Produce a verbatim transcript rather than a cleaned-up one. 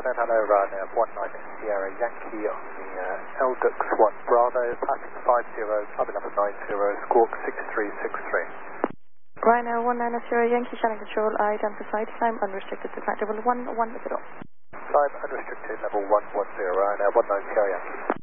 Shannon, hello, Ryanair one nine Sierra Yankee on the uh, L D U X one Bravo, passing five zero, climbing up at nine zero, squawk six three six three. Ryanair one nine Sierra Yankee, Shannon Control, identified, climb unrestricted to flight level one one zero. Climb unrestricted, level one one zero, Ryanair one nine Sierra Yankee.